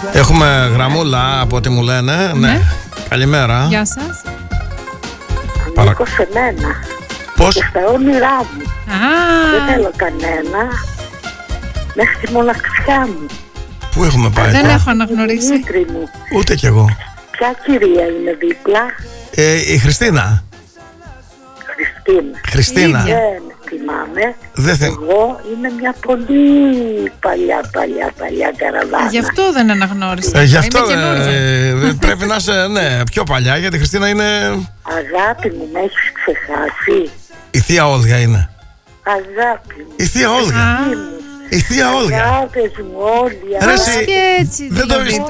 Έχουμε γραμμούλα από ό,τι μου λένε. Ναι. Καλημέρα. Γεια σας. Ανήκω σε μένα. Πώς? Και στα όνειρά μου. Δεν θέλω κανένα. Μέχρι τη μοναξιά μου. Πού έχουμε πάει? Δεν έχω αναγνωρίσει. Δημήτρη μου. Ούτε κι εγώ. Ποια κυρία είναι δίπλα? Η Χριστίνα. Χριστίνα. Ίδια. Δεν θυμάμαι. Δεν Εγώ είμαι μια πολύ παλιά καραβάνα. Γι' αυτό δεν αναγνώρισα. Γι' αυτό Είμαι καινούργια. πρέπει να είσαι πιο παλιά, γιατί η Χριστίνα είναι. Αγάπη μου, με έχεις ξεχάσει? Η θεία Όλγα είναι. Αγάπη μου. Η θεία Όλγα. Η θεία Όλγα. Αγάπες μου όλοι. Ρε, εσύ, Και έτσι δεν το δηλαδή.